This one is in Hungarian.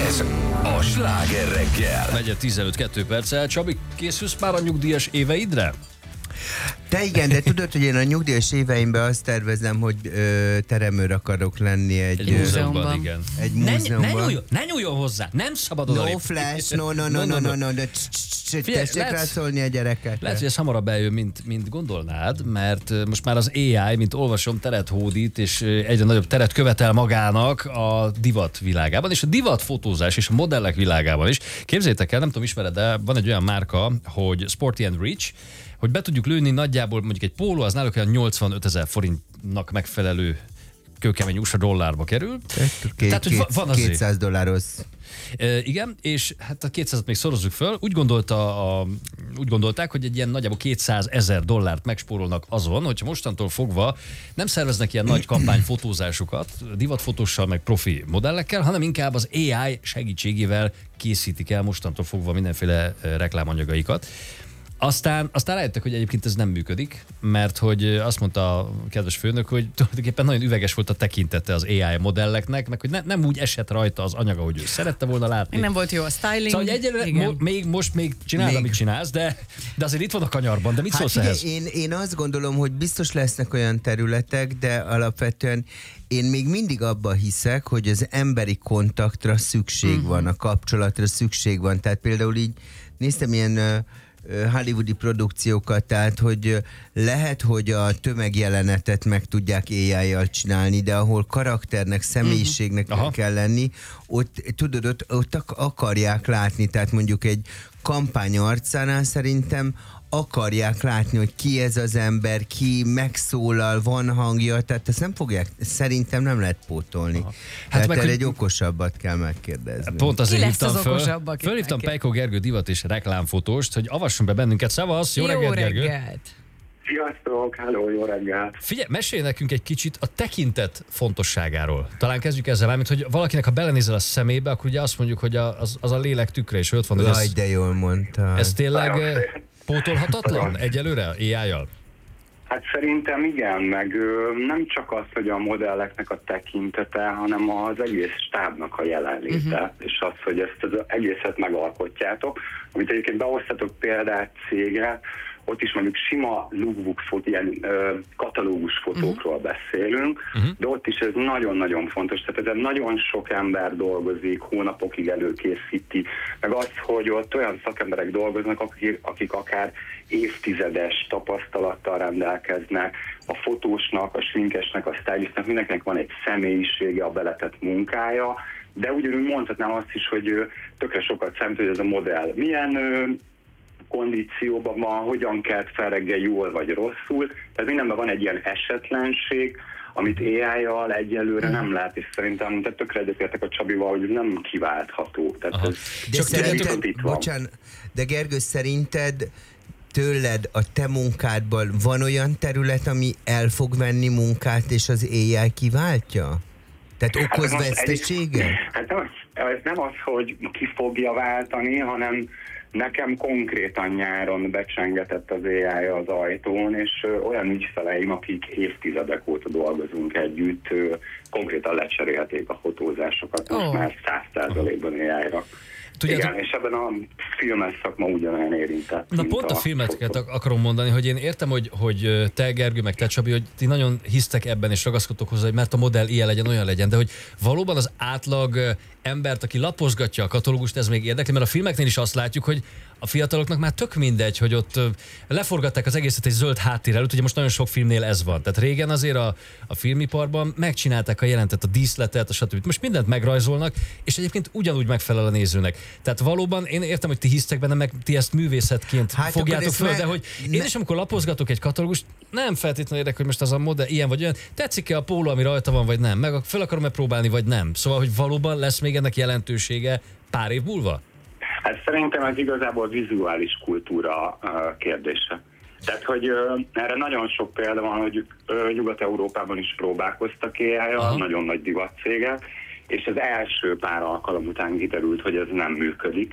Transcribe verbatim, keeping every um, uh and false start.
Ez a Sláger reggel. Megy tizenöt kettő perccel. Csabi, készülsz már a nyugdíjas éveidre? Te igen, de tudod, hogy én a nyugdíjas éveimben azt tervezem, hogy ö, teremőr akarok lenni egy, Egy múzeumban, igen. Egy Ne, múzeumban. ne, nyúljon, ne nyúljon hozzá, nem szabad No odalépni. flash, no, no, no, no, no, no, de tessék rá szólni a gyereket. Lehet, hogy ez hamarabb eljön, mint, mint gondolnád, mert most már az á i, mint olvasom, teret hódít, és egyre nagyobb teret követel magának a divat világában, és a divat fotózás és a modellek világában is. Képzeljétek el, nem tudom, ismered, de van egy olyan márka, hogy Sporty and Rich, hogy be tudjuk lőni nagyjából mondjuk egy póló, az náluk olyan nyolcvanötezer forintnak megfelelő kőkemény u es á dollárba kerül. Két, Tehát, hogy két, van azért. kétszáz dolláros. E, igen, és hát a kétszázat még szorozzuk föl. Úgy, gondolta a, úgy gondolták, hogy egy ilyen nagyjából kétszázezer dollárt megspórolnak azon, hogyha mostantól fogva nem szerveznek ilyen nagy kampányfotózásokat, divatfotóssal, meg profi modellekkel, hanem inkább az á i segítségével készítik el mostantól fogva mindenféle reklámanyagaikat. Aztán, aztán rájöttek, hogy egyébként ez nem működik, mert hogy azt mondta a kedves főnök, hogy tulajdonképpen nagyon üveges volt a tekintete az á i modelleknek, meg hogy ne, nem úgy esett rajta az anyag, ahogy ő szerette volna látni. Nem volt jó a styling. Szóval egyelőre mo- még, most még csinálod, Még. amit csinálsz, de, de azért itt van a kanyarban, de mit Hát szólsz figyelj, ehhez? én, én azt gondolom, hogy biztos lesznek olyan területek, de alapvetően én még mindig abba hiszek, hogy az emberi kontaktra szükség uh-huh. van, a kapcsolatra szükség van. Tehát például így néztem ilyen uh, hollywoodi produkciókat, tehát hogy lehet, hogy a tömegjelenetet meg tudják á i-jal csinálni, de ahol karakternek, személyiségnek uh-huh. kell lenni, ott tudod, ott, ott akarják látni, tehát mondjuk egy kampány arcánál szerintem akarják látni, hogy ki ez az ember, ki megszólal, van hangja, tehát ezt nem fogják, szerintem nem lehet pótolni. Aha. Hát tehát meg, erre egy okosabbat kell megkérdezni. Pont azért ki lesz hívtam az föl. okosabb, akit Fölhívtam megkér- Pejko Gergő divat és reklámfotóst, hogy avasson be bennünket. Szavasz, jó, Jó reggelt, Gergő! reggelt! Sziasztok, halló, jó reggelt! Figyelj, mesélj nekünk egy kicsit a tekintet fontosságáról. Talán kezdjük ezzel, mármint, hogy valakinek, ha belenézel a szemébe, akkor ugye azt mondjuk, hogy a, az, az a lélek tükre, és ott van, hogy Jaj, ez, de jól mondta. ez tényleg eh, pótolhatatlan egyelőre á i-jal? Hát szerintem igen, meg ö, nem csak az, hogy a modelleknek a tekintete, hanem az egész stábnak a jelenléte, uh-huh. és az, hogy ezt az egészet megalkotjátok, amit egyébként behoztatok példát cégre, ott is mondjuk sima lookbook fot, ilyen ö, katalógus fotókról uh-huh. beszélünk, uh-huh. de ott is ez nagyon-nagyon fontos. Tehát ezen nagyon sok ember dolgozik, hónapokig előkészíti, meg az, hogy ott olyan szakemberek dolgoznak, akik, akik akár évtizedes tapasztalattal rendelkeznek, a fotósnak, a sminkesnek, a stylistnak, mindenkinek van egy személyisége, a beletett munkája, de ugyanúgy mondhatnám azt is, hogy ö, tökre sokat számít, hogy ez a modell milyen ö, kondícióban van, hogyan kelt fel reggel jól vagy rosszul. Tehát mindenben van egy ilyen esetlenség, amit á i-jal egyelőre nem lehet, és szerintem tehát tökre egyetértek a Csabival, hogy nem kiváltható. Tehát ez De Csak szerinted, itt van. bocsánat, de Gergő, szerinted tőled, a te munkádban van olyan terület, ami el fog venni munkát, és az á i kiváltja? Tehát okoz Hát most veszteséget? egy- Hát nem, ez nem az, hogy ki fogja váltani, hanem nekem konkrétan nyáron becsengetett az á i az ajtón, és ö, olyan ügyfeleim, akik évtizedek óta dolgozunk együtt, ö, konkrétan lecserélték a fotózásokat, most Oh. már száz százalékban á i-ra. Tudjátok- Igen, és ebben a filmes szakma ugyanolyan érintett. Na mint pont a filmeket fotó. akarom mondani, hogy én értem, hogy, hogy te, Gergő, meg te, Csabi, hogy ti nagyon hisztek ebben, és ragaszkodtok hozzá, hogy mert a modell ilyen legyen, olyan legyen, de hogy valóban az átlag ö, embert, aki lapozgatja a katalógust, ez még érdekli, mert a filmeknél is azt látjuk, hogy a fiataloknak már tök mindegy, hogy ott ö, leforgatták az egészet egy zöld háttér előtt, ugye most nagyon sok filmnél ez van. Tehát régen azért a, a filmiparban megcsinálták a jelentet, a díszletet, a stb. Most mindent megrajzolnak, és egyébként ugyanúgy megfelel a nézőnek. Tehát valóban én értem, hogy ti hisztek benne, meg ti ezt művészetként Hát hát fogjátok akkor föl, ezt de me- hogy én ne- is, amikor lapozgatok egy katalógust, nem feltétlenül érdekel, hogy most az a modell ilyen vagy olyan, tetszik-e a póló, ami rajta van, vagy nem, meg fel akarom-e próbálni, vagy nem. Szóval, hogy valóban lesz még ennek jelentősége pár év múlva? Hát szerintem ez igazából vizuális kultúra uh, kérdése. Tehát, hogy uh, erre nagyon sok példa van, hogy uh, Nyugat-Európában is próbálkoztak á i-jal, nagyon nagy divatcégek, és az első pár alkalom után kiderült, hogy ez nem működik.